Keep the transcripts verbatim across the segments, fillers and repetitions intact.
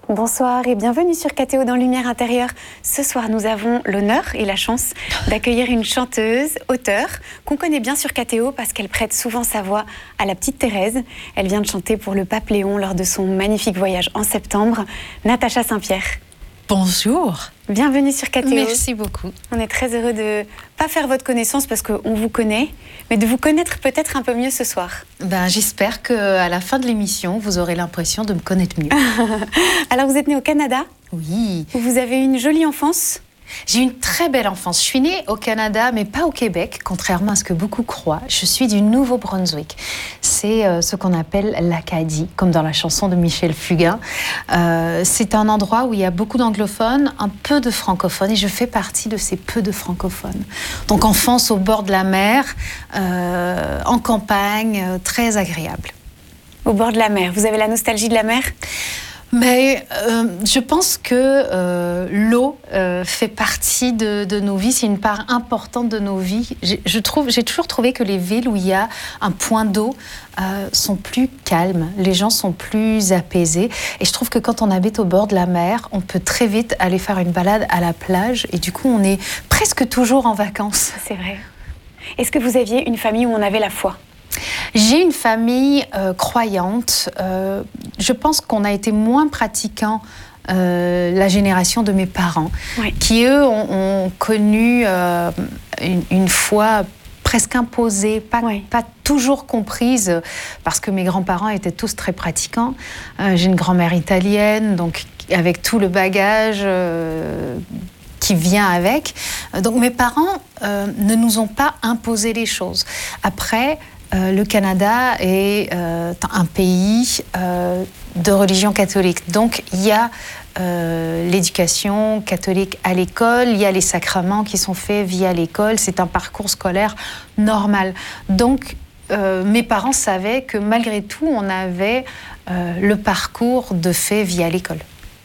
Bonsoir et bienvenue sur K T O dans Lumière Intérieure. Ce soir, nous avons l'honneur et la chance d'accueillir une chanteuse, auteure, qu'on connaît bien sur K T O parce qu'elle prête souvent sa voix à la petite Thérèse. Elle vient de chanter pour le pape Léon lors de son magnifique voyage en septembre. Natacha Saint-Pierre. Bonjour. Bienvenue sur K T O. Merci beaucoup. On est très heureux de pas faire votre connaissance parce qu'on vous connaît, mais de vous connaître peut-être un peu mieux ce soir. Ben, j'espère qu'à la fin de l'émission, vous aurez l'impression de me connaître mieux. Alors, vous êtes née au Canada. Oui. Vous avez eu une jolie enfance. J'ai une très belle enfance. Je suis née au Canada, mais pas au Québec, contrairement à ce que beaucoup croient. Je suis du Nouveau-Brunswick. C'est euh, ce qu'on appelle l'Acadie, comme dans la chanson de Michel Fugain. Euh, c'est un endroit où il y a beaucoup d'anglophones, un peu de francophones, et je fais partie de ces peu de francophones. Donc enfance au bord de la mer, euh, en campagne, euh, très agréable. Au bord de la mer. Vous avez la nostalgie de la mer ? Mais euh, je pense que euh, l'eau euh, fait partie de, de nos vies, c'est une part importante de nos vies. J'ai, je trouve, j'ai toujours trouvé que les villes où il y a un point d'eau euh, sont plus calmes, les gens sont plus apaisés. Et je trouve que quand on habite au bord de la mer, on peut très vite aller faire une balade à la plage et du coup on est presque toujours en vacances. C'est vrai. Est-ce que vous aviez une famille où on avait la foi ? J'ai une famille euh, croyante. Euh, je pense qu'on a été moins pratiquants euh, la génération de mes parents, oui. qui eux ont, ont connu euh, une, une foi presque imposée, pas, oui. pas toujours comprise, parce que mes grands-parents étaient tous très pratiquants. Euh, j'ai une grand-mère italienne, donc avec tout le bagage Euh, qui vient avec. Donc mes parents euh, ne nous ont pas imposé les choses. Après, euh, le Canada est euh, un pays euh, de religion catholique. Donc il y a euh, l'éducation catholique à l'école, il y a les sacrements qui sont faits via l'école. C'est un parcours scolaire normal. Donc euh, mes parents savaient que malgré tout, on avait euh, le parcours de fait via l'école.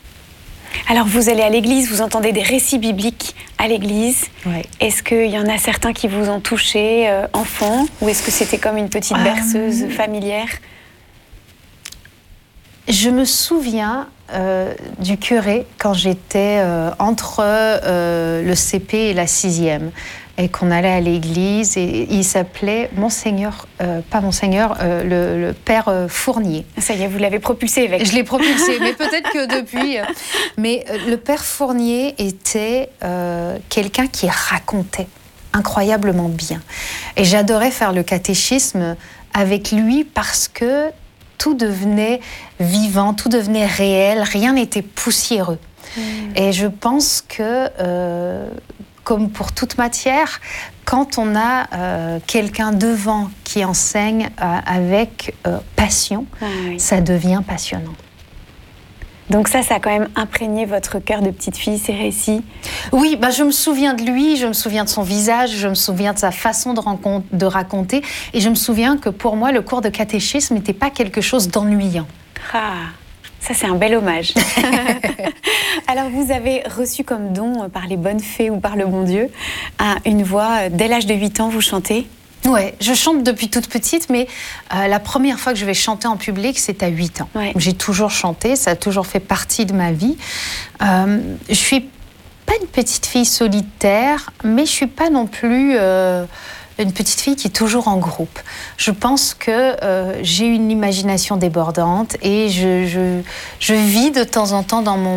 Alors, vous allez à l'église, vous entendez des récits bibliques à l'église. Ouais. Est-ce qu'il y en a certains qui vous ont touché, euh, enfant, ou est-ce que c'était comme une petite berceuse euh... familière ? Je me souviens euh, du curé quand j'étais euh, entre euh, le C P et la sixième et qu'on allait à l'église et il s'appelait Monseigneur, euh, pas Monseigneur, euh, le, le Père euh, Fournier. Ça y est, vous l'avez propulsé avec. Je l'ai propulsé, mais peut-être que depuis. Euh, mais euh, le Père Fournier était euh, quelqu'un qui racontait incroyablement bien. Et j'adorais faire le catéchisme avec lui parce que tout devenait vivant, tout devenait réel, rien n'était poussiéreux. Mmh. Et je pense que, euh, comme pour toute matière, quand on a euh, quelqu'un devant qui enseigne euh, avec euh, passion, ah oui. ça devient passionnant. Donc ça, ça a quand même imprégné votre cœur de petite fille, ces récits ? Oui, bah je me souviens de lui, je me souviens de son visage, je me souviens de sa façon de, rencontre, de raconter, et je me souviens que pour moi, le cours de catéchisme n'était pas quelque chose d'ennuyant. Ah, ça c'est un bel hommage. Alors vous avez reçu comme don par les bonnes fées ou par le bon Dieu une voix, dès l'âge de huit ans, vous chantez ? Ouais, je chante depuis toute petite, mais euh, la première fois que je vais chanter en public, c'est à huit ans. Ouais. J'ai toujours chanté, ça a toujours fait partie de ma vie. Euh, je suis pas une petite fille solitaire, mais je suis pas non plus euh, une petite fille qui est toujours en groupe. Je pense que euh, j'ai une imagination débordante et je, je, je vis de temps en temps dans mon